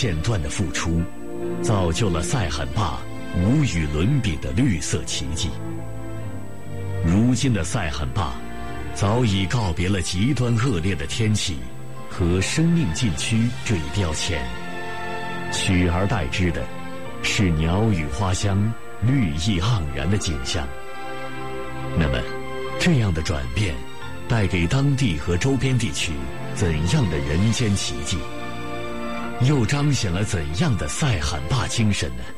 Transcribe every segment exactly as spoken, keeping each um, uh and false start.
间断的付出，造就了塞罕坝无与伦比的绿色奇迹。如今的塞罕坝早已告别了极端恶劣的天气和生命禁区这一标签，取而代之的是鸟语花香、绿意盎然的景象。那么，这样的转变带给当地和周边地区怎样的人间奇迹？又彰显了怎样的塞罕坝精神呢？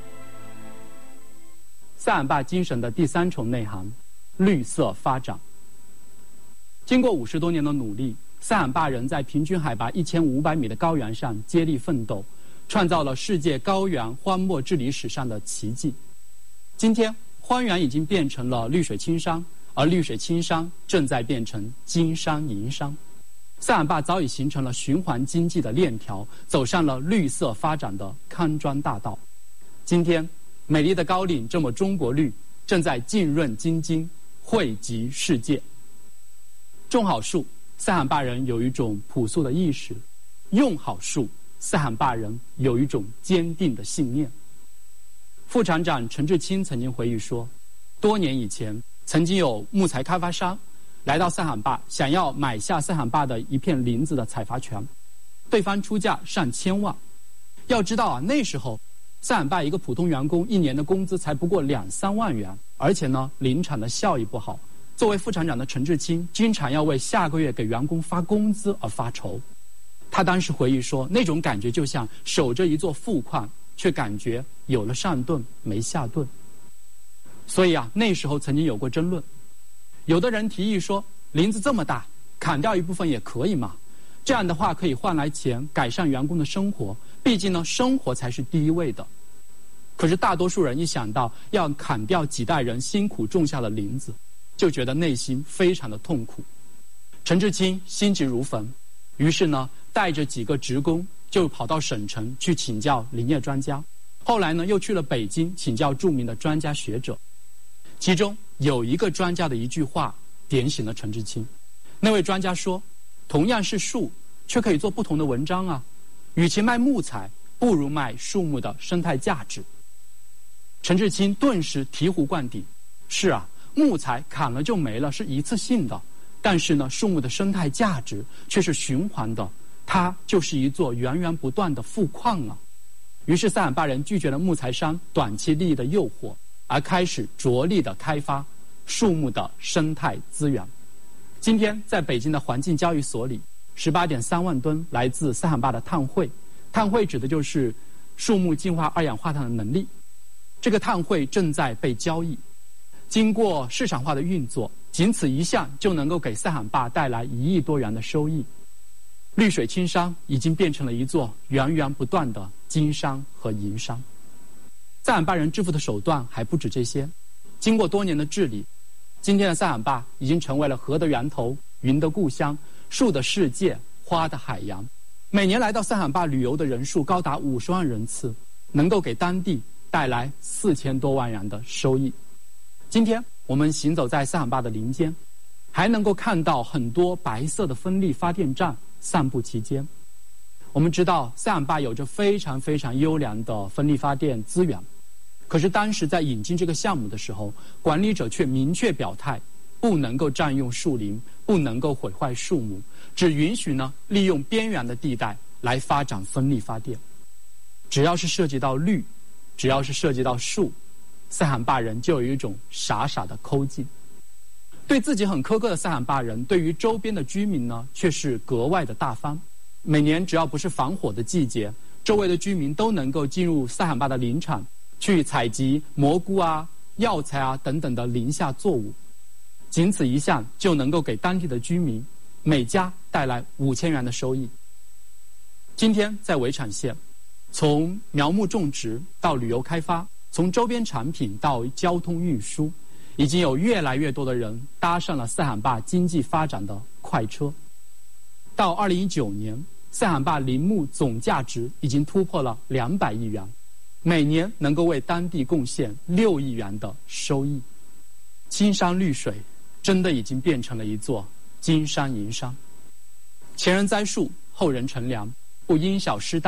塞罕坝精神的第三重内涵，绿色发展。经过五十多年的努力，塞罕坝人在平均海拔一千五百米的高原上接力奋斗，创造了世界高原荒漠治理史上的奇迹。今天，荒原已经变成了绿水青山，而绿水青山正在变成金山银山。塞罕坝早已形成了循环经济的链条，走上了绿色发展的康庄大道。今天，美丽的高岭这么中国绿，正在浸润京津，惠及世界。种好树，塞罕坝人有一种朴素的意识；用好树，塞罕坝人有一种坚定的信念。副厂长陈志清曾经回忆说，多年以前，曾经有木材开发商来到塞罕坝，想要买下塞罕坝的一片林子的采伐权，对方出价上千万。要知道啊，那时候塞罕坝一个普通员工一年的工资才不过两三万元，而且呢，林场的效益不好。作为副厂长的陈志清，经常要为下个月给员工发工资而发愁。他当时回忆说，那种感觉就像守着一座富矿，却感觉有了上顿没下顿。所以啊，那时候曾经有过争论。有的人提议说，林子这么大，砍掉一部分也可以嘛，这样的话可以换来钱，改善员工的生活，毕竟呢，生活才是第一位的。可是大多数人一想到要砍掉几代人辛苦种下的林子，就觉得内心非常的痛苦。陈志清心急如焚，于是呢，带着几个职工就跑到省城去请教林业专家，后来呢，又去了北京请教著名的专家学者。其中有一个专家的一句话点醒了陈志清。那位专家说，同样是树，却可以做不同的文章啊，与其卖木材，不如卖树木的生态价值。陈志清顿时醍醐灌顶。是啊，木材砍了就没了，是一次性的，但是呢，树木的生态价值却是循环的，它就是一座源源不断的富矿啊。于是塞罕坝人拒绝了木材商短期利益的诱惑，而开始着力的开发树木的生态资源。今天在北京的环境交易所里， 十八点三万吨来自塞罕坝的碳汇，碳汇指的就是树木净化二氧化碳的能力。这个碳汇正在被交易，经过市场化的运作，仅此一项就能够给塞罕坝带来一亿多元的收益。绿水青山已经变成了一座源源不断的金山和银山。塞罕坝人致富的手段还不止这些，经过多年的治理，今天的塞罕坝已经成为了河的源头、云的故乡、树的世界、花的海洋。每年来到塞罕坝旅游的人数高达五十万人次，能够给当地带来四千多万元的收益。今天我们行走在塞罕坝的林间，还能够看到很多白色的风力发电站散布其间。我们知道塞罕坝有着非常非常优良的风力发电资源，可是当时在引进这个项目的时候，管理者却明确表态，不能够占用树林，不能够毁坏树木，只允许呢利用边缘的地带来发展风力发电。只要是涉及到绿，只要是涉及到树，塞罕坝人就有一种傻傻的抠劲。对自己很苛刻的塞罕坝人，对于周边的居民呢，却是格外的大方。每年只要不是防火的季节，周围的居民都能够进入塞罕坝的林场，去采集蘑菇啊、药材啊等等的林下作物。仅此一项就能够给当地的居民每家带来五千元的收益。今天在围场县，从苗木种植到旅游开发，从周边产品到交通运输，已经有越来越多的人搭上了塞罕坝经济发展的快车。到二零一九年，塞罕坝林木总价值已经突破了两百亿元，每年能够为当地贡献六亿元的收益。青山绿水真的已经变成了一座金山银山。前人栽树，后人乘凉，不因小失大，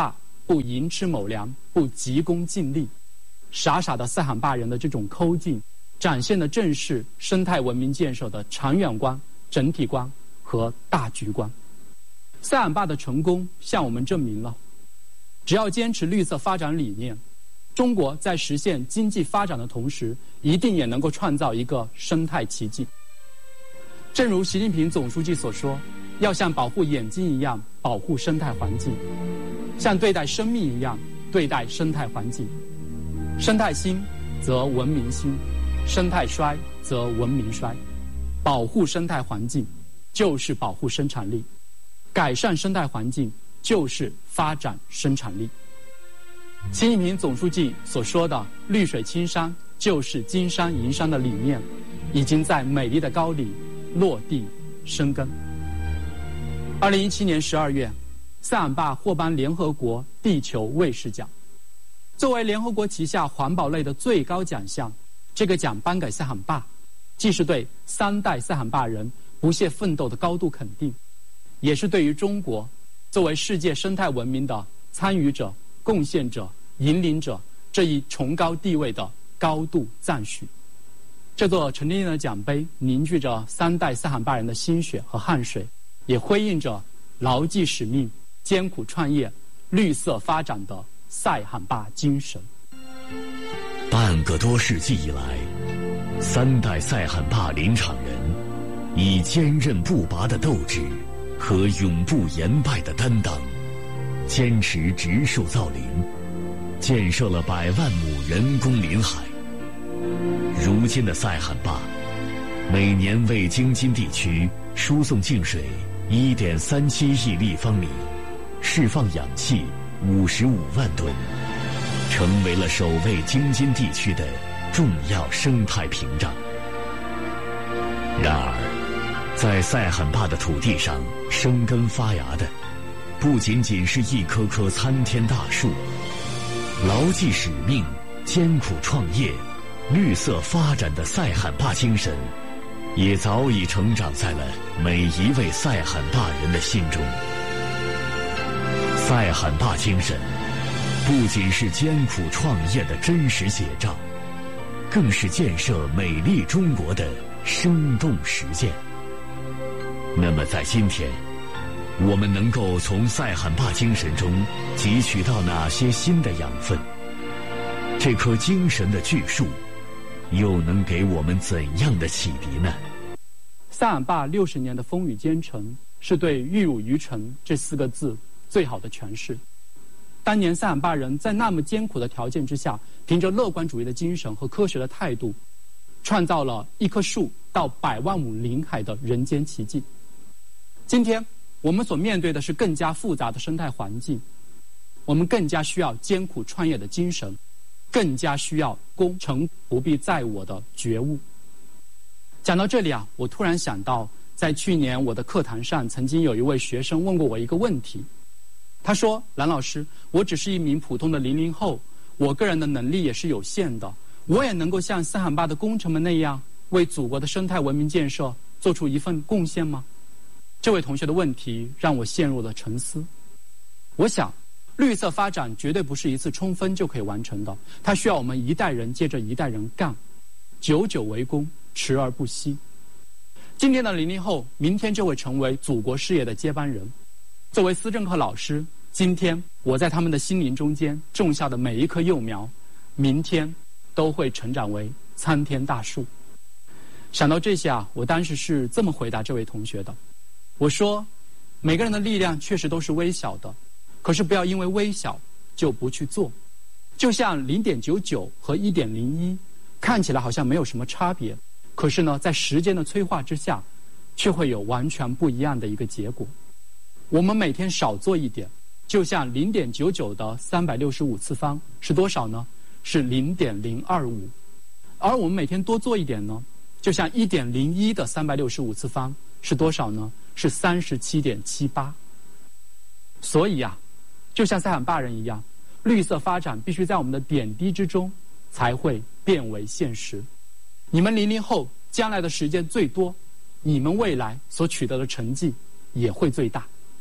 不寅吃卯粮，不急功近利。傻傻的塞罕坝人的这种抠劲，展现的正是生态文明建设的长远观、整体观和大局观。塞罕坝的成功向我们证明了，只要坚持绿色发展理念，中国在实现经济发展的同时，一定也能够创造一个生态奇迹。正如习近平总书记所说，要像保护眼睛一样保护生态环境，像对待生命一样对待生态环境。生态兴则文明兴，生态衰则文明衰。保护生态环境就是保护生产力，改善生态环境就是发展生产力。习近平总书记所说的绿水青山就是金山银山的理念，已经在美丽的高丽落地生根。二零一七年十二月，塞罕坝获颁联合国地球卫士奖。作为联合国旗下环保类的最高奖项，这个奖颁给塞罕坝，既是对三代塞罕坝人不懈奋斗的高度肯定，也是对于中国作为世界生态文明的参与者、贡献者、引领者这一崇高地位的高度赞许。这座沉甸甸的奖杯凝聚着三代塞罕坝人的心血和汗水，也辉映着牢记使命、艰苦创业、绿色发展的塞罕坝精神。 半个多世纪以来，三代塞罕坝林场人以坚韧不拔的斗志和永不言败的担当，坚持植树造林，建设了百万亩人工林海。如今的塞罕坝，每年为京津地区输送净水 一点三七亿立方米，释放氧气五十五万吨，成为了守卫京津地区的重要生态屏障。然而，在塞罕坝的土地上生根发芽的，不仅仅是一棵棵参天大树，牢记使命、艰苦创业、绿色发展的塞罕坝精神，也早已成长在了每一位塞罕坝人的心中。塞罕坝精神不仅是艰苦创业的真实写照，更是建设美丽中国的生动实践。那么在今天，我们能够从塞罕坝精神中汲取到哪些新的养分？这棵精神的巨树又能给我们怎样的启迪呢？ 塞罕坝六十年的风雨兼程，是对“玉汝于成”这四个字最好的诠释。当年塞罕坝人在那么艰苦的条件之下，凭着乐观主义的精神和科学的态度，创造了一棵树到百万亩林海的人间奇迹。今天我们所面对的是更加复杂的生态环境，我们更加需要艰苦创业的精神，更加需要功成不必在我的觉悟。讲到这里啊，我突然想到，在去年我的课堂上，曾经有一位学生问过我一个问题。他说：“蓝老师，我只是一名普通的零零后，我个人的能力也是有限的，我也能够像塞罕坝的工程们那样，为祖国的生态文明建设做出一份贡献吗？”这位同学的问题让我陷入了沉思。我想，绿色发展绝对不是一次冲锋就可以完成的，它需要我们一代人接着一代人干，久久为功，持而不息。今天的零零后，明天就会成为祖国事业的接班人。作为思政课老师，今天我在他们的心灵中间种下的每一棵幼苗，明天都会成长为参天大树。想到这些啊，我当时是这么回答这位同学的。我说，每个人的力量确实都是微小的，可是不要因为微小就不去做。就像 零点九九 和 一点零一 看起来好像没有什么差别，可是呢，在时间的催化之下，却会有完全不一样的一个结果。我们每天少做一点，就像 零点九九 的三百六十五次方是多少呢？是 零点零二五。而我们每天多做一点呢，就像 一点零一 的三百六十五次方是多少呢？是 三十七点七八。所以啊，就像塞罕坝人一样，绿色发展必须在我们的点滴之中才会变为现实。你们零零后将来的时间最多，你们未来所取得的成绩也会最大。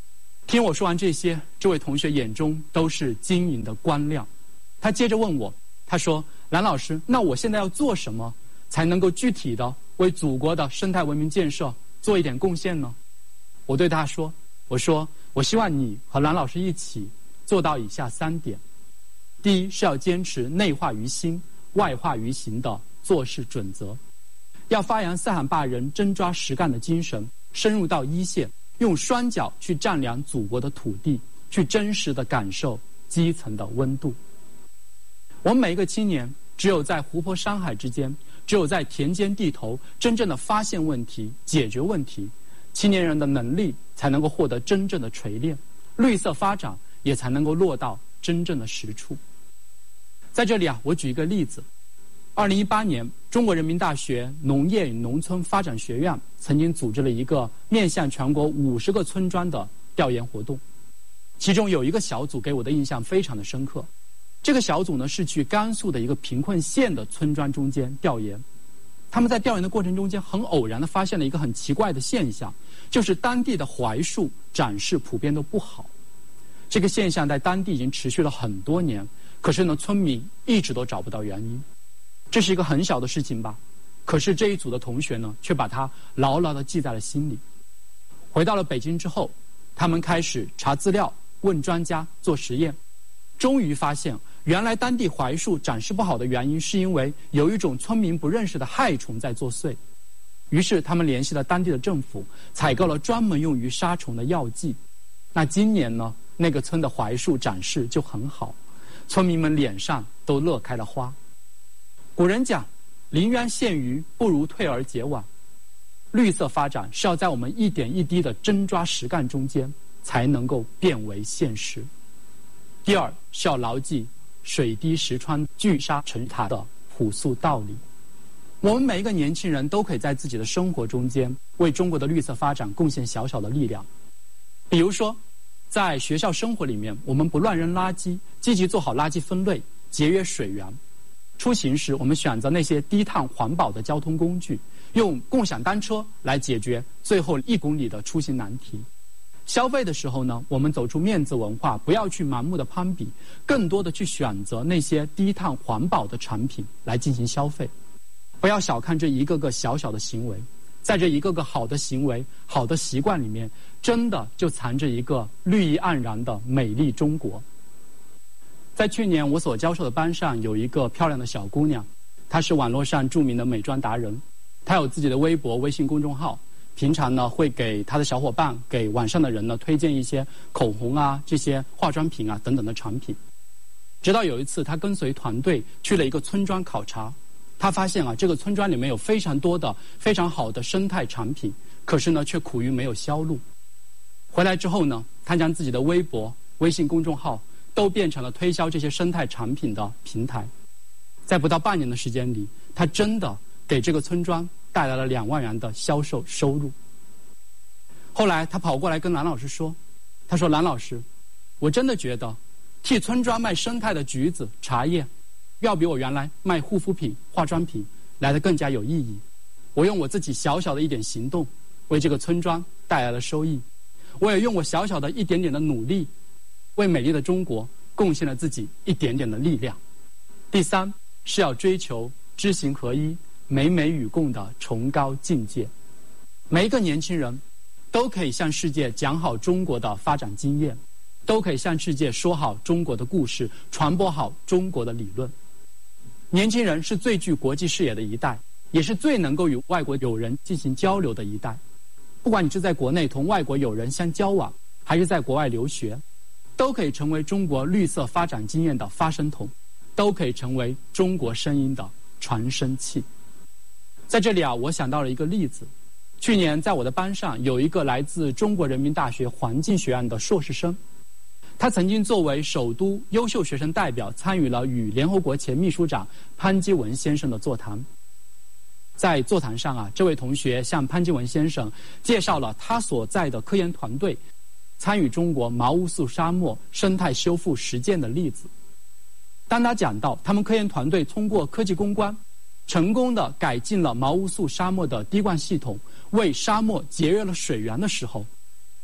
听我说完这些，这位同学眼中都是晶莹的光亮。他接着问我，他说：“蓝老师，那我现在要做什么才能够具体的为祖国的生态文明建设做一点贡献呢？”我对他说：“我说，我希望你和蓝老师一起做到以下三点。第一，是要坚持内化于心、外化于行的做事准则，要发扬塞罕坝人真抓实干的精神，深入到一线，用双脚去丈量祖国的土地，去真实的感受基层的温度。我们每一个青年，只有在湖泊山海之间，只有在田间地头，真正的发现问题、解决问题，青年人的能力才能够获得真正的锤炼，绿色发展也才能够落到真正的实处。”在这里啊，我举一个例子。二零一八年，中国人民大学农业与农村发展学院曾经组织了一个面向全国五十个村庄的调研活动，其中有一个小组给我的印象非常的深刻。这个小组呢是去甘肃的一个贫困县的村庄中间调研，他们在调研的过程中间很偶然的发现了一个很奇怪的现象，就是当地的槐树长势普遍都不好。这个现象在当地已经持续了很多年，可是呢村民一直都找不到原因。这是一个很小的事情吧，可是这一组的同学呢却把它牢牢地记在了心里。回到了北京之后，他们开始查资料、问专家、做实验，终于发现原来当地槐树长势不好的原因是因为有一种村民不认识的害虫在作祟。于是他们联系了当地的政府，采购了专门用于杀虫的药剂。那今年呢，那个村的槐树长势就很好，村民们脸上都乐开了花。古人讲，临渊羡鱼，不如退而结网。绿色发展是要在我们一点一滴的真抓实干中间才能够变为现实。第二，是要牢记水滴石穿、聚沙成塔的朴素道理。我们每一个年轻人都可以在自己的生活中间为中国的绿色发展贡献小小的力量。比如说，在学校生活里面，我们不乱扔垃圾，积极做好垃圾分类，节约水源。出行时，我们选择那些低碳环保的交通工具，用共享单车来解决最后一公里的出行难题。消费的时候呢，我们走出面子文化，不要去盲目的攀比，更多的去选择那些低碳环保的产品来进行消费。不要小看这一个个小小的行为，在这一个个好的行为、好的习惯里面，真的就藏着一个绿意盎然的美丽中国。在去年我所教授的班上，有一个漂亮的小姑娘，她是网络上著名的美妆达人，她有自己的微博、微信公众号，平常呢会给她的小伙伴、给网上的人呢推荐一些口红啊、这些化妆品啊等等的产品。直到有一次，她跟随团队去了一个村庄考察，她发现啊，这个村庄里面有非常多的非常好的生态产品，可是呢却苦于没有销路。回来之后呢，她将自己的微博、微信公众号都变成了推销这些生态产品的平台。在不到半年的时间里，他真的给这个村庄带来了两万元的销售收入。后来他跑过来跟蓝老师说，他说：“蓝老师，我真的觉得替村庄卖生态的橘子、茶叶，要比我原来卖护肤品、化妆品来得更加有意义。我用我自己小小的一点行动，为这个村庄带来了收益。我也用我小小的一点点的努力，为美丽的中国贡献了自己一点点的力量。”第三，是要追求知行合一、美美与共的崇高境界。每一个年轻人都可以向世界讲好中国的发展经验，都可以向世界说好中国的故事，传播好中国的理论。年轻人是最具国际视野的一代，也是最能够与外国友人进行交流的一代。不管你是在国内同外国友人相交往，还是在国外留学，都可以成为中国绿色发展经验的发声筒，都可以成为中国声音的传声器。在这里啊，我想到了一个例子。去年在我的班上有一个来自中国人民大学环境学院的硕士生，他曾经作为首都优秀学生代表参与了与联合国前秘书长潘基文先生的座谈。在座谈上啊，这位同学向潘基文先生介绍了他所在的科研团队参与中国毛乌素沙漠生态修复实践的例子。当他讲到他们科研团队通过科技攻关，成功的改进了毛乌素沙漠的滴灌系统，为沙漠节约了水源的时候，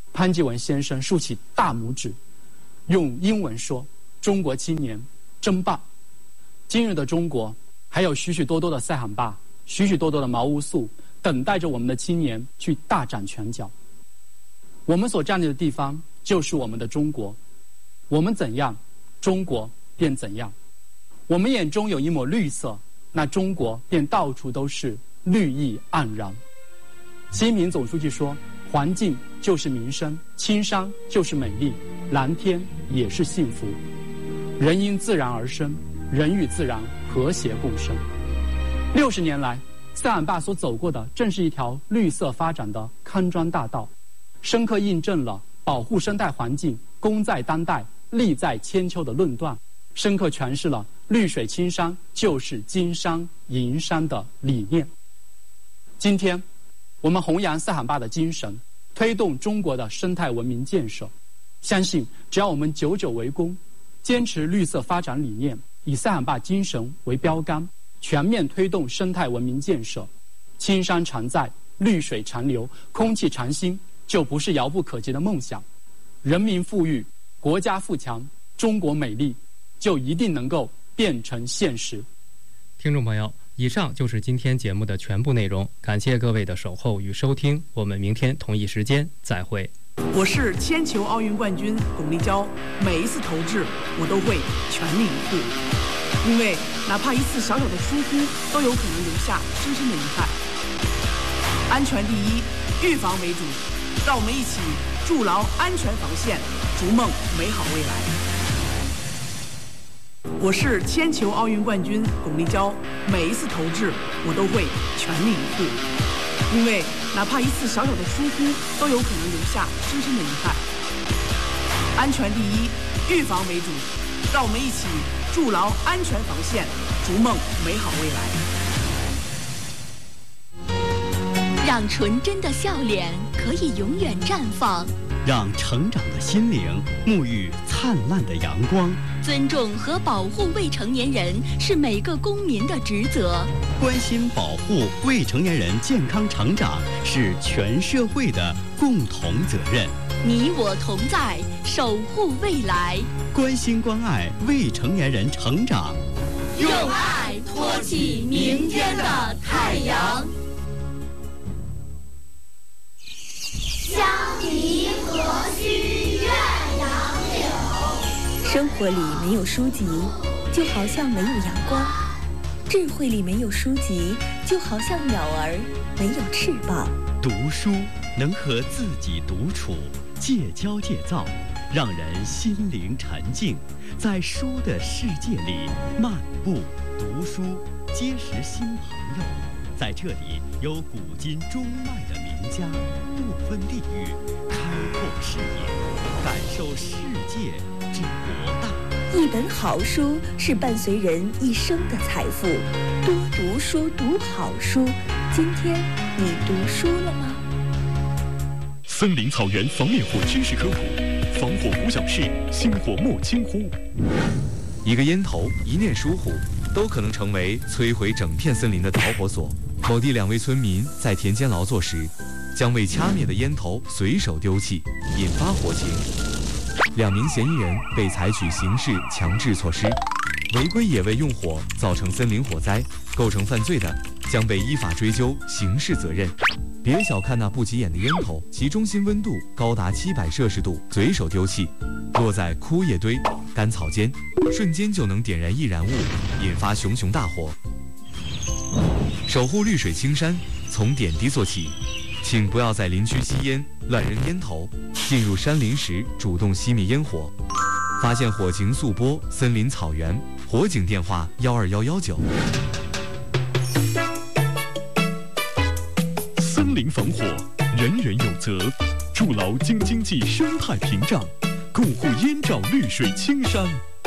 潘基文先生竖起大拇指，用英文说：“中国青年真棒！”今日的中国还有许许多多的塞罕坝，许许多多的毛乌素，等待着我们的青年去大展拳脚。我们所站立的地方就是我们的中国，我们怎样，中国便怎样。我们眼中有一抹绿色，那中国便到处都是绿意盎然。习近平总书记说：“环境就是民生，青山就是美丽，蓝天也是幸福。人因自然而生，人与自然和谐共生。”六十年来，塞罕坝所走过的正是一条绿色发展的康庄大道，深刻印证了保护生态环境功在当代、利在千秋的论断，深刻诠释了绿水青山就是金山银山的理念。今天，我们弘扬塞罕坝的精神，推动中国的生态文明建设。相信只要我们久久为功，坚持绿色发展理念，以塞罕坝精神为标杆，全面推动生态文明建设，青山常在，绿水长流，空气常新，就不是遥不可及的梦想。人民富裕，国家富强，中国美丽，就一定能够变成现实。 听众朋友，以上就是今天节目的全部内容，感谢各位的守候与收听，我们明天同一时间再会。 我是铅球奥运冠军巩立姣，每一次投掷我都会全力以赴，因为哪怕一次小小的疏忽，都有可能留下深深的遗憾。安全第一，预防为主，让我们一起筑牢安全防线，逐梦美好未来。我是铅球奥运冠军巩立姣，每一次投掷我都会全力以赴，因为哪怕一次小小的疏忽，都有可能留下深深的遗憾。安全第一，预防为主，让我们一起筑牢安全防线，逐梦美好未来。 让纯真的笑脸可以永远绽放， 让成长的心灵沐浴灿烂的阳光。 尊重和保护未成年人是每个公民的职责， 关心保护未成年人健康成长是全社会的共同责任。 你我同在，守护未来， 关心关爱未成年人成长， 用爱托起明天的太阳。 相离何须怨杨柳。 生活里没有书籍，就好像没有阳光；智慧里没有书籍，就好像鸟儿没有翅膀。 读书能和自己独处，戒骄戒躁，让人心灵沉静，在书的世界里漫步读书，结识新朋友。在这里有古今中外的名家，不分地域，开阔视野，感受世界之博大。 一本好书是伴随人一生的财富，多读书，读好书。今天你读书了吗？ 森林草原防灭火知识科普，防火无小事，星火莫轻忽。 一个烟头，一念疏忽，都可能成为摧毁整片森林的导火索。某地两位村民在田间劳作时，将未掐灭的烟头随手丢弃，引发火情。两名嫌疑人被采取刑事强制措施，违规野味用火造成森林火灾，构成犯罪的将被依法追究刑事责任。别小看那不起眼的烟头，其中心温度高达七百摄氏度，随手丢弃，落在枯叶堆、干草间，瞬间就能点燃易燃物，引发熊熊大火。守护绿水青山，从点滴做起，请不要在林区吸烟、乱扔烟头，进入山林时主动熄灭烟火。发现火情速拨森林草原火警电话幺二幺幺九。 森林防火，人人有责，筑牢京津冀生态屏障，共护燕赵绿水青山。